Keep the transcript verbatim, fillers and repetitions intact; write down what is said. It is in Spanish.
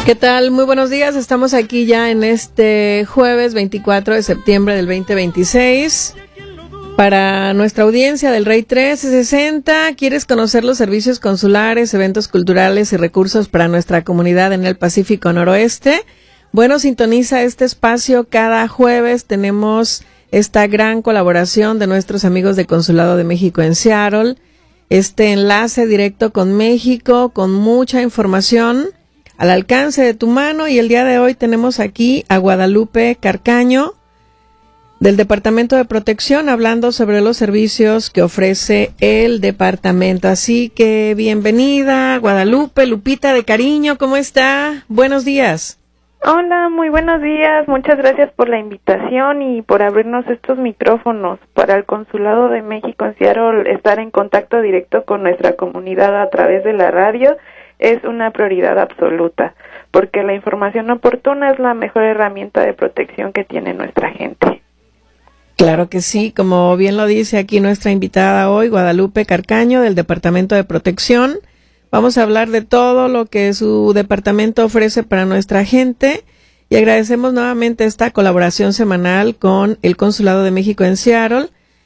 ¿Qué tal? Muy buenos días. Estamos aquí ya en este jueves veinticuatro de septiembre del veinte veintiséis. Para nuestra audiencia del Rey trece sesenta, ¿quieres conocer los servicios consulares, eventos culturales y recursos para nuestra comunidad en el Pacífico Noroeste? Bueno, sintoniza este espacio cada jueves. Tenemos esta gran colaboración de nuestros amigos de Consulado de México en Seattle, este enlace directo con México, con mucha información al alcance de tu mano. Y el día de hoy tenemos aquí a Guadalupe Carcaño, del Departamento de Protección, hablando sobre los servicios que ofrece el departamento. Así que bienvenida, Guadalupe. Lupita de cariño, ¿cómo está? Buenos días. Hola, muy buenos días. Muchas gracias por la invitación y por abrirnos estos micrófonos. Para el Consulado de México en Seattle, estar en contacto directo con nuestra comunidad a través de la radio es una prioridad absoluta, porque la información oportuna es la mejor herramienta de protección que tiene nuestra gente. Claro que sí, como bien lo dice aquí nuestra invitada hoy, Guadalupe Carcaño, del Departamento de Protección. Vamos a hablar de todo lo que su departamento ofrece para nuestra gente y agradecemos nuevamente esta colaboración semanal con el Consulado de México en Seattle.